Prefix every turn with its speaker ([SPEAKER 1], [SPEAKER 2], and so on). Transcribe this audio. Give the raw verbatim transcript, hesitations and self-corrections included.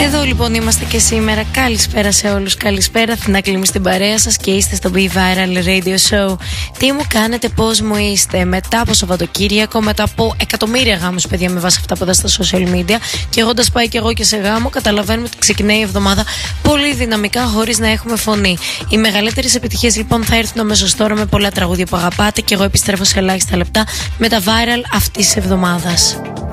[SPEAKER 1] Εδώ λοιπόν είμαστε και σήμερα. Καλησπέρα σε όλους. Καλησπέρα. Αθηνά Κλίμη στην παρέα σας και είστε στο Be Viral Radio Show. Τι μου κάνετε, πώς μου είστε? Μετά από Σαββατοκύριακο, μετά από εκατομμύρια γάμους, παιδιά, με βάση αυτά που είδα στα social media, και έχοντας πάει και εγώ και σε γάμο, καταλαβαίνουμε ότι ξεκινάει η εβδομάδα πολύ δυναμικά, χωρίς να έχουμε φωνή. Οι μεγαλύτερες επιτυχίες λοιπόν θα έρθουν αμέσως τώρα με πολλά τραγούδια που αγαπάτε, και εγώ επιστρέφω σε ελάχιστα λεπτά με τα viral αυτής της εβδομάδας.